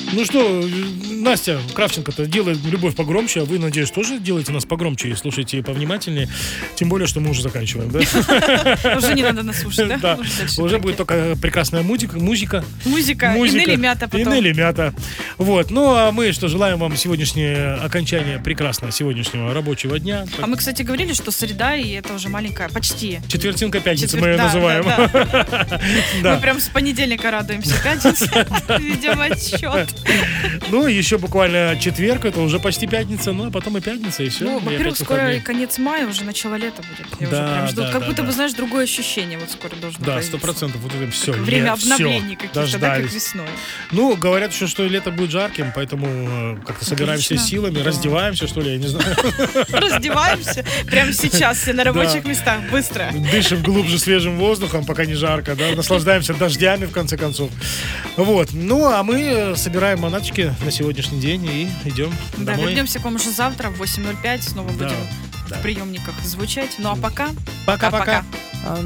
Ну что, Настя Кравченко-то делает любовь погромче, а вы, надеюсь, тоже делаете нас погромче и слушайте повнимательнее. Тем более, что мы уже заканчиваем, да? Уже не надо нас слушать, да? Да, уже будет только прекрасная музыка. Музыка. И Нелли-мята потом. И Нелли-мята. Вот. Ну, а мы что, желаем вам сегодняшнее окончание прекрасного сегодняшнего рабочего дня. А мы, кстати, говорили, что среда, и это уже маленькая, почти. Четвертинка пятницы мы ее называем. Мы прям с понедельника радуемся. Пятница, ведем отсчет. Ну, еще буквально четверг, это уже почти пятница, ну, а потом и пятница, и все. Ну, во-первых, скоро и конец мая, уже начало лета будет. Я уже прям жду. Как будто бы, знаешь, другое ощущение вот скоро должно появиться. Да, 100%. Вот это все. Время обновлений каких-то, да, как весной. Ну, говорят еще, что лето будет жарким, поэтому как-то собираемся силами, раздеваемся, что ли, я не знаю. Раздеваемся прямо сейчас, все на рабочих местах, быстро. Дышим глубже свежим воздухом, пока не жарко, да, наслаждаемся дождями, в конце концов. Вот. Ну, а мы собираем манаточки на сегодняшний день и идем домой. Да, вернемся к вам уже завтра в 8:05, снова будем в приемниках звучать. Ну, а пока... Пока-пока.